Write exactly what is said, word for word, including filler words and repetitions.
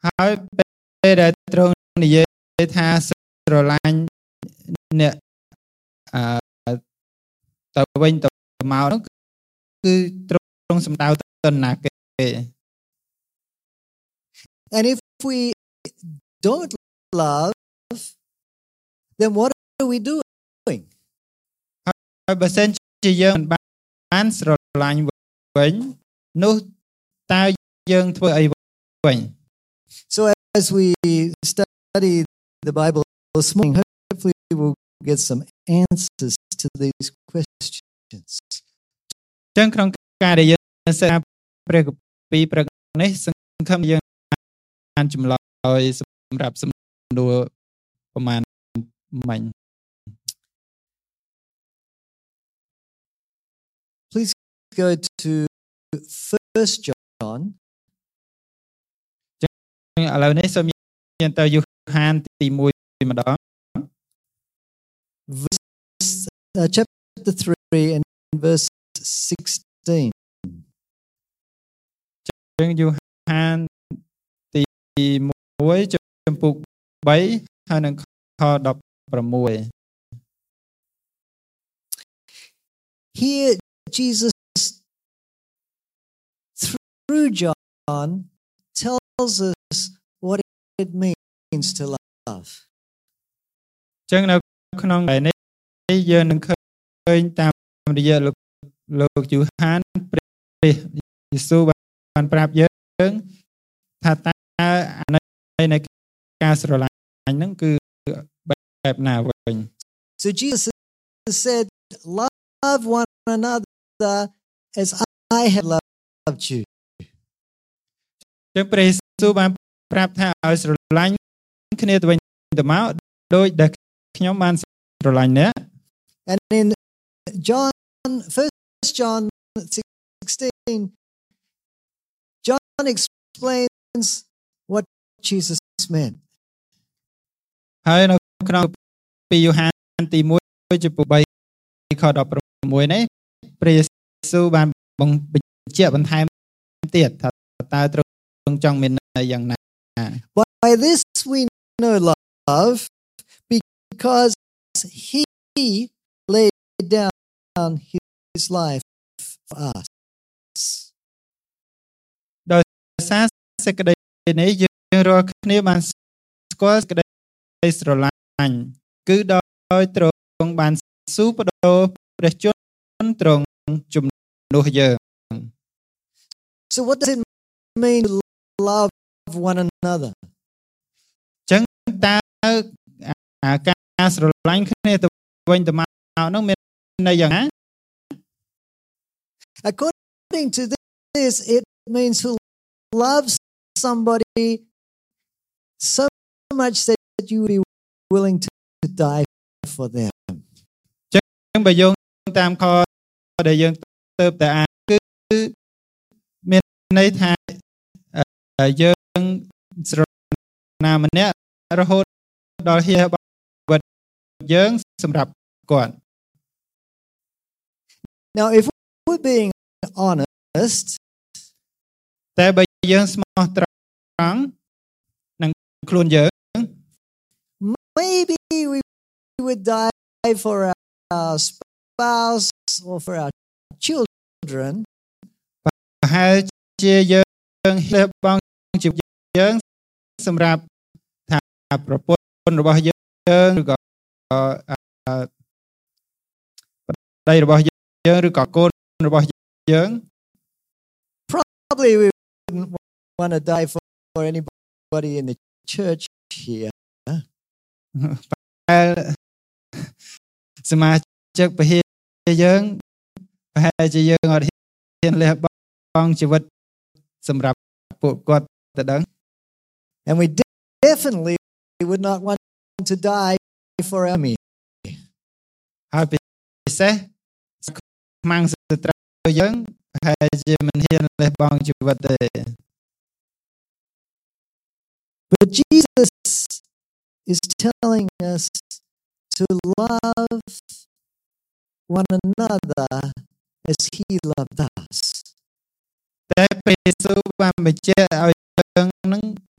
ហើយពេលដែលទ្រង់និយាយថាស្រឡាញ់អ្នកអឺទៅវិញទៅមកនោះគឺទ្រង់សំដៅទៅណាគេ And if we don't love, then what are we doing? ហើយបើសិនជាយើងមិនបានស្រឡាញ់វិញនោះតើយើងធ្វើអីវិញ So as we study the Bible this morning, hopefully we'll get some answers to these questions. ចឹងក្នុងការដែលយើងសិក្សាព្រះគម្ពីរព្រឹកនេះសង្ឃឹមយើងបានចម្លើយសម្រាប់សំណួរប្រមាណមិញ Please go to First John. ឥឡូវនេះសូមយើងទៅយូហានទី1ម្ដង Verse, uh, chapter three and verse sixteen. យើងយូហានទី1ចំពុក3ហើយនឹងខ16 Here Jesus through John tells us what it means to love. ចឹងនៅក្នុងថ្ងៃនេះយើងនឹងឃើញតាមរយៈលោកលោកយូហានព្រះយេស៊ូវបានប្រាប់យើងថាតើអាន័យនៃការស្រឡាញ់ហ្នឹងគឺបែបណាវិញ So Jesus said, love one another as I have loved you. ចឹងព្រះយេស៊ូវបានប្រាប់ថាឲ្យស្រឡាញ់គ្នាទៅវិញទៅមកដោយដែលខ្ញុំបានស្រឡាញ់អ្នក And in John, First John sixteen, John explains what Jesus meant. ហើយនៅក្នុងពីយូហានទី1ចំពុក3ខ16នេះព្រះយេស៊ូវបានបញ្ជាក់បន្ថែមទៀតថាតើទ្រង់ចង់មានន័យយ៉ាងណា By this we know love because he laid down his life for us. ដោយសារសេចក្តីនេះយើងរាល់គ្នាបានស្គាល់សេចក្តីស្រឡាញ់គឺដោយទ្រង់បានស៊ូបដូរព្រះជន្មទ្រង់ជំនួសយើង So what does it mean to love one another? ចឹងតើអាការស្រឡាញ់គ្នាទៅវិញទៅមកនោះមានន័យយ៉ាងណា According to this, it means to love somebody so much that you would be willing to die for them. ចឹងបើយោងតាមខដែលយើងទៅតែអានគឺមានន័យថាយើងស្រឡាញ់ម្នាក់រហូតដល់ហៀបវិតយើងសម្រាប់គាត់ Now if we're being honest, តែបើយើងស្មោះត្រង់នឹងខ្លួនយើង maybe we would die for our spouse or for our children. ប្រហែលជាយើងលះបង់ជីវិតយើងសម្រាប់ថាប្រពន្ធរបស់យើងឬក៏ប្តីរបស់យើងឬក៏កូនរបស់យើង Probably we wouldn't want to die for, for anybody in the church here. តែសមាជិកពហិយើងប្រហែលជាយើងអត់ហ៊ានលះបង់ជីវិតសម្រាប់ពួកគាត់ទៅដឹង And we definitely would not want to die for our enemy. ហើយពិសេសខ្មាំងសត្រូវយើងប្រហែលជាមិនហ៊ានលះបង់ជីវិតទេ But Jesus is telling us to love one another as he loved us. តែព្រះយេស៊ូវបានបញ្ជាក់ឲ្យយើងនឹង